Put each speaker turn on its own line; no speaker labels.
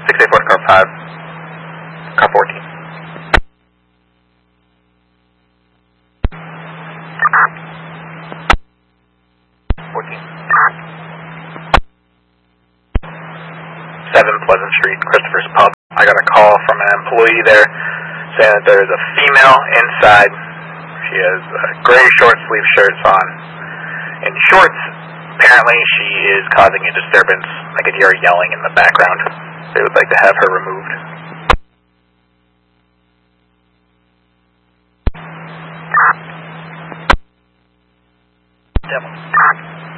684 car 5, car 14. Pleasant Street, Christopher's Pub. I got a call from an employee there saying that there's a female inside. She has gray short sleeve shirts on and shorts. Apparently she is causing a disturbance. I could hear her yelling in the background. They would like to have her removed. Devil.